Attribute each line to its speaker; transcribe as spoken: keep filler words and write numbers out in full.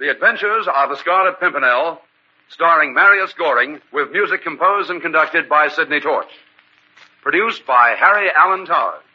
Speaker 1: The Adventures of the Scarlet Pimpernel, starring Marius Goring, with music composed and conducted by Sidney Torch. Produced by Harry Allen Towers.